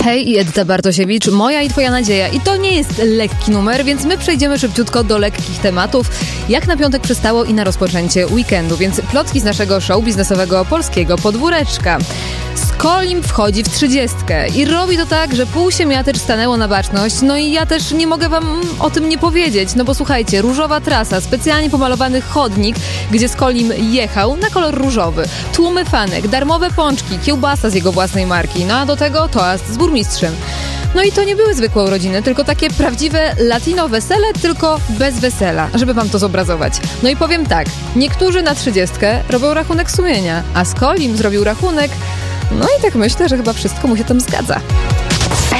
Hej, Edyta Bartosiewicz, moja i twoja nadzieja. I to nie jest lekki numer, więc my przejdziemy szybciutko do lekkich tematów, jak na piątek przystało i na rozpoczęcie weekendu. Więc plotki z naszego show biznesowego polskiego podwóreczka. Skolim wchodzi w 30 i robi to tak, że pół siemiatycz stanęło na baczność. No i ja też nie mogę wam o tym nie powiedzieć, no bo słuchajcie, różowa trasa, specjalnie pomalowany chodnik, gdzie Skolim jechał na kolor różowy, tłumy fanek, darmowe pączki, kiełbasa z jego własnej marki, no a do tego toast z burmistrzem. No i to nie były zwykłe urodziny, tylko takie prawdziwe latino wesele, tylko bez wesela, żeby wam to zobrazować. No i powiem tak, niektórzy na 30 robią rachunek sumienia, a Skolim zrobił rachunek. No i tak myślę, że chyba wszystko mu się tam zgadza.